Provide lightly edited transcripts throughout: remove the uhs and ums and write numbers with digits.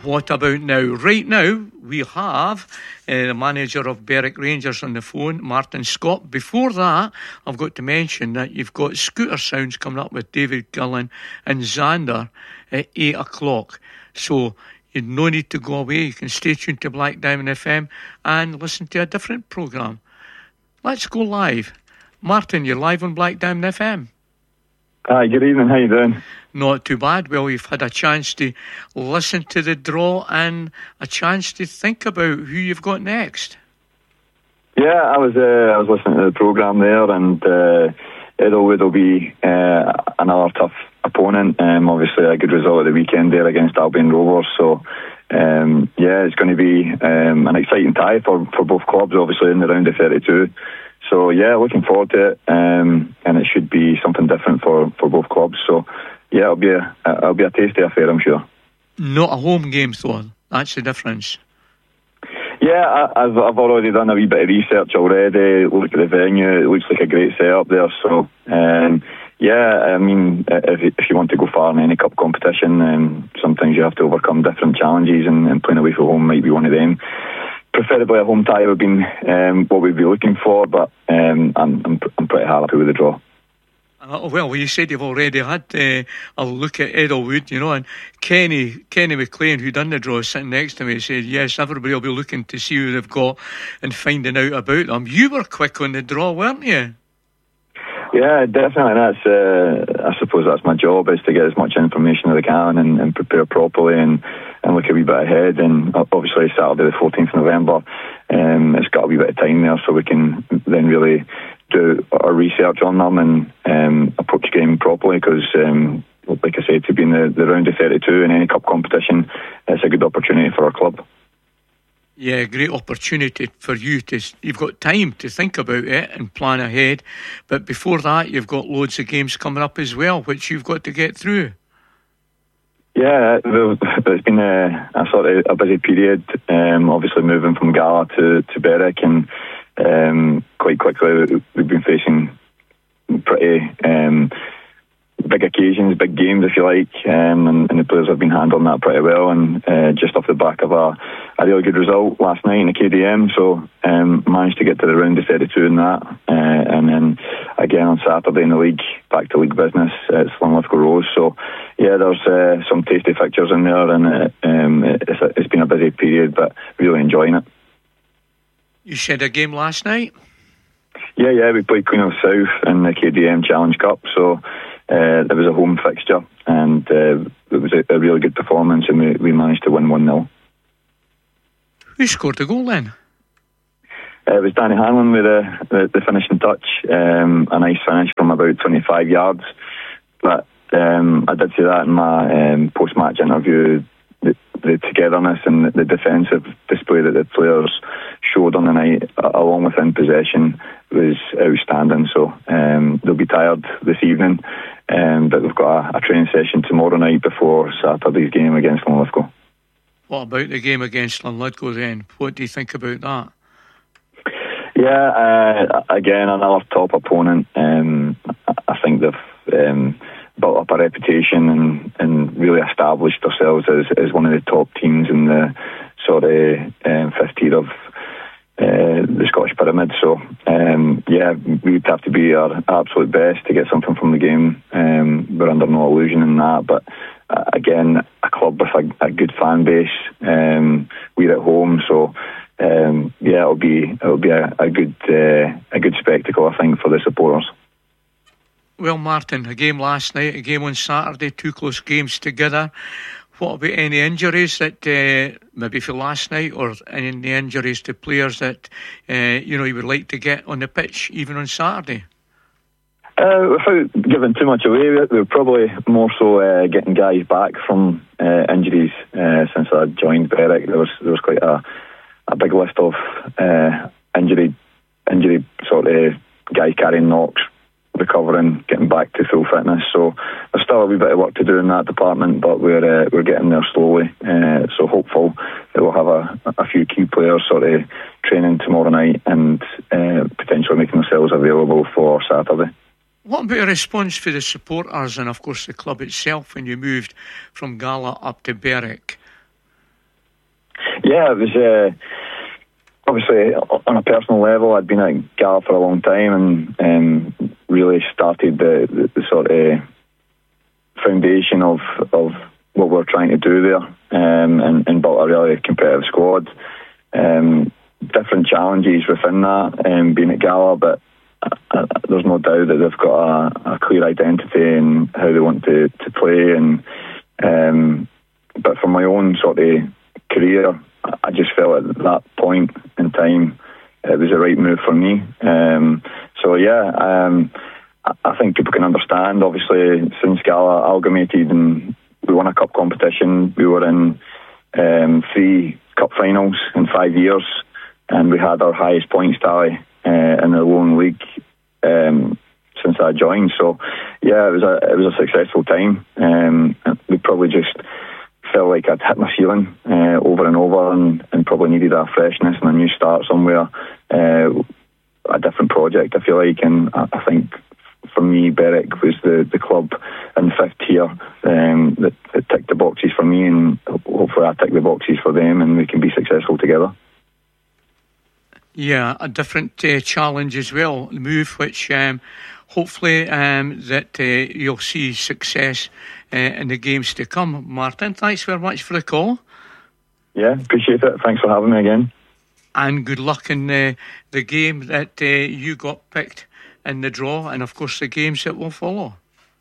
What about now? Right now, we have the manager of Berwick Rangers on the phone, Martin Scott. Before that, I've got to mention that you've got Scooter Sounds coming up with David Gillen and Xander at 8 o'clock. So you've no need to go away. You can stay tuned to Black Diamond FM and listen to a different programme. Let's go live. Martin, you're live on Black Diamond FM. Hi, good evening. How you doing? Not too bad. Well, you've had a chance to listen to the draw and a chance to think about who you've got next. Yeah, I was listening to the programme there, and Eddlewood will be another tough opponent. Obviously, a good result at the weekend there against Albion Rovers. So, it's going to be an exciting tie for both clubs, obviously, in the round of 32. So, looking forward to it, and it should be something different for both clubs. So, it'll be a tasty affair, I'm sure. Not a home game, though. That's the difference. Yeah, I've already done a wee bit of research already. Looked at the venue; it looks like a great setup there. So, I mean, if you want to go far in any cup competition, sometimes you have to overcome different challenges, and playing away from home might be one of them. Preferably a home tie would have been what we'd be looking for, but I'm pretty happy with the draw. Well, you said you've already had a look at Eddlewood, and Kenny McLean, who done the draw, sitting next to me, said, yes, everybody will be looking to see who they've got and finding out about them. You were quick on the draw, weren't you? Yeah, definitely. I suppose that's my job, is to get as much information as I can and prepare properly and look a wee bit ahead. And obviously Saturday the 14th of November, it's got a wee bit of time there, so we can then really do our research on them and approach the game properly, because like I said, to be in the round of 32 in any cup competition, it's a good opportunity for our club. Yeah, great opportunity for you you've got time to think about it and plan ahead, but before that you've got loads of games coming up as well, which you've got to get through. Yeah, it's been a sort of a busy period, obviously moving from Gala to Berwick, and quite quickly we've been facing pretty big occasions, big games if you like, and the players have been handling that pretty well, and just off the back of a really good result last night in the KDM, so managed to get to the round of 32 in that, and then again on Saturday in the league, back to league business at Linlithgow Rose. So there's some tasty fixtures in there, and it's been a busy period, but really enjoying it. You said a game last night? Yeah, we played Queen of the South in the KDM Challenge Cup, so there was a home fixture, and it was a really good performance, and we managed to win 1-0. Who scored the goal then? It was Danny Hanlon with the finishing touch, a nice finish from about 25 yards. But I did say that in my post-match interview, the togetherness and the defensive display that the players showed on the night, along with in possession, was outstanding. So they'll be tired this evening, but we've got a training session tomorrow night before Saturday's game against Linlithgow. What about the game against Linlithgow then? What do you think about that? Yeah, again, another top opponent. I think they've built up a reputation and really established themselves as one of the top teams in the sort of fifth tier of the Scottish Pyramid. So, we'd have to be our absolute best to get something from the game. We're under no illusion in that, but again, a club with a good fan base. We're at home, so it'll be a good spectacle, I think, for the supporters. Well, Martin, a game last night, a game on Saturday, two close games together. What about any injuries that maybe for last night, or any injuries to players that you would like to get on the pitch even on Saturday? Without giving too much away, we're probably more so getting guys back from injuries. Since I joined Berwick, there was quite a big list of injury sort of guys carrying knocks, recovering, getting back to full fitness. So there's still a wee bit of work to do in that department, but we're getting there slowly. So hopeful that we'll have a few key players sort of training tomorrow night and potentially making themselves available for Saturday. What about a response for the supporters and of course the club itself when you moved from Gala up to Berwick? Yeah, it was obviously on a personal level. I'd been at Gala for a long time and really started the sort of foundation of what we're trying to do there, and built a really competitive squad. Different challenges within that, being at Gala, but there's no doubt that they've got a clear identity in how they want to play. But for my own sort of career, I just felt at that point in time it was the right move for me. I think people can understand. Obviously, since Gala amalgamated and we won a cup competition, we were in 3 cup finals in 5 years, and we had our highest points tally in the Lowland League since I joined. So yeah, it was a successful time. We probably just felt like I'd hit my ceiling over and over, and probably needed a freshness and a new start somewhere, a different project, I feel like. And I think for me, Berwick was the club in 5th tier that ticked the boxes for me, and hopefully I tick the boxes for them, and we can be successful together. Yeah, a different challenge as well. The move which hopefully that you'll see success in the games to come. Martin, thanks very much for the call. Yeah, appreciate it. Thanks for having me again. And good luck in the game that you got picked in the draw, and of course the games that will follow.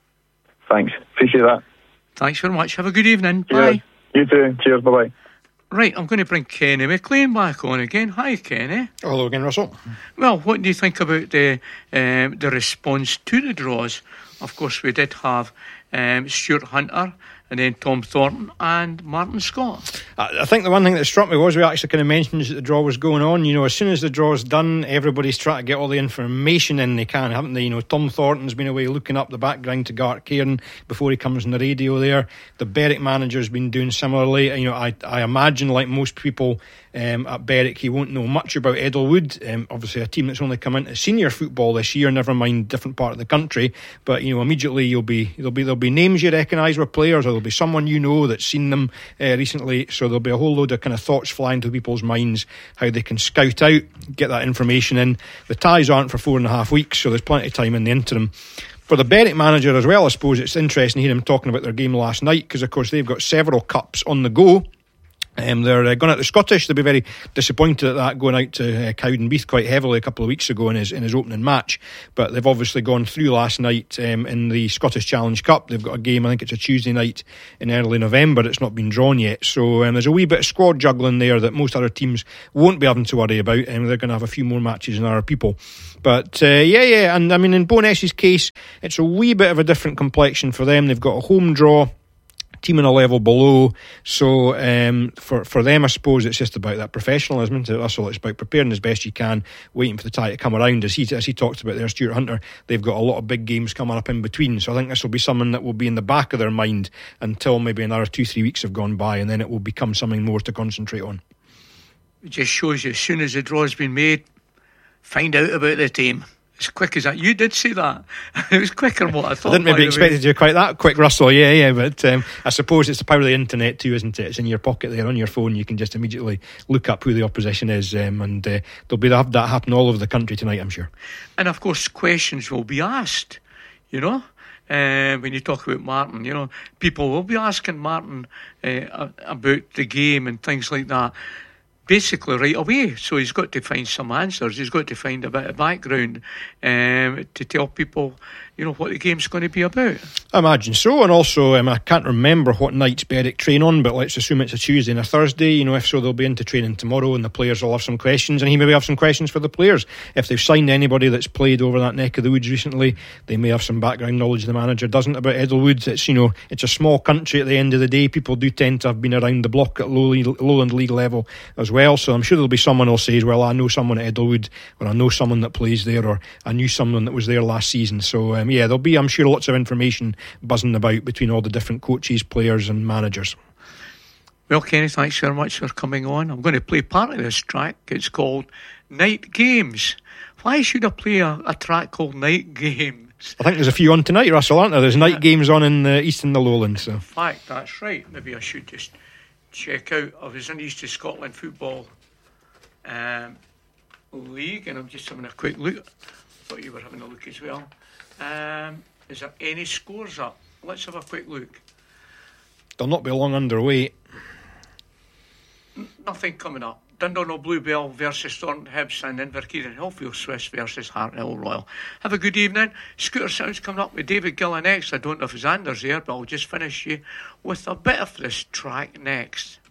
Thanks. Appreciate that. Thanks very much. Have a good evening. Yeah. Bye. You too. Cheers. Bye-bye. Right, I'm going to bring Kenny McLean back on again. Hi, Kenny. Hello again, Russell. Well, what do you think about the response to the draws? Of course, we did have Stuart Hunter, and then Tom Thornton and Martin Scott. I think the one thing that struck me was we actually kind of mentioned that the draw was going on. You know, as soon as the draw's done, everybody's trying to get all the information in they can, haven't they? You know, Tom Thornton's been away looking up the background to Gart Cairn before he comes on the radio there. The Berwick manager's been doing similarly. You know, I imagine, like most people at Berwick, he won't know much about Eddlewood. Obviously a team that's only come into senior football this year, never mind different part of the country. But you know, immediately there'll be names you recognise with players, or there'll be someone you know that's seen them recently. So there'll be a whole load of kind of thoughts flying through people's minds how they can scout out, get that information in. The ties aren't for 4.5 weeks, so there's plenty of time in the interim. For the Berwick manager as well, I suppose it's interesting to hear him talking about their game last night, because of course they've got several cups on the go. They're going out to Scottish. They'll be very disappointed at that, going out to Cowdenbeath quite heavily a couple of weeks ago in his opening match. But they've obviously gone through last night in the Scottish Challenge Cup. They've got a game, I think it's a Tuesday night in early November. It's not been drawn yet, so there's a wee bit of squad juggling there that most other teams won't be having to worry about. They're going to have a few more matches than other people. But and I mean, in Bo'ness's case, it's a wee bit of a different complexion for them. They've got a home draw, team in a level below, so for them I suppose it's just about that professionalism, isn't it, Russell? It's about preparing as best you can, waiting for the tie to come around. As he talked about there, Stuart Hunter, they've got a lot of big games coming up in between, so I think this will be something that will be in the back of their mind until maybe another 2-3 weeks have gone by, and then it will become something more to concentrate on. It just shows you, as soon as the draw's been made, find out about the team. As quick as that. You did say that. It was quicker than what I thought. I didn't maybe expect it to be quite that quick, Russell. Yeah, but I suppose it's the power of the internet too, isn't it? It's in your pocket there on your phone. You can just immediately look up who the opposition is, and there'll be that happen all over the country tonight, I'm sure. And of course, questions will be asked. You know, when you talk about Martin, you know, people will be asking Martin about the game and things like that. Basically right away, so he's got to find some answers. He's got to find a bit of background to tell people, you know, what the game's going to be about. I imagine so. And also I can't remember what nights Berwick train on, but let's assume it's a Tuesday and a Thursday. You know, if so, they'll be into training tomorrow, and the players will have some questions, and he maybe have some questions for the players. If they've signed anybody that's played over that neck of the woods recently, they may have some background knowledge the manager doesn't about Eddlewood. It's, you know, it's a small country at the end of the day. People do tend to have been around the block at Lowland League level as well, so I'm sure there'll be someone who'll say, well, I know someone at Eddlewood, or I know someone that plays there, or I knew someone that was there last season. So there'll be, I'm sure, lots of information buzzing about between all the different coaches, players and managers. Well, Kenny, thanks very much for coming on. I'm going to play part of this track. It's called Night Games. Why should I play a track called Night Games? I think there's a few on tonight, Russell, aren't there? There's night games on in the East and the Lowlands. So. In fact, that's right. Maybe I should just check out. I was in the East of Scotland Football League, and I'm just having a quick look. Thought you were having a look as well. Is there any scores up? Let's have a quick look. They'll not be long underway. Nothing coming up. Dundonald Bluebell versus Thornton Hibs, and Inverkeithing Hillfield Swiss versus Hartnell Royal. Have a good evening. Scooter Sounds coming up with David Gillan next. I don't know if Xander's there, but I'll just finish you with a bit of this track next.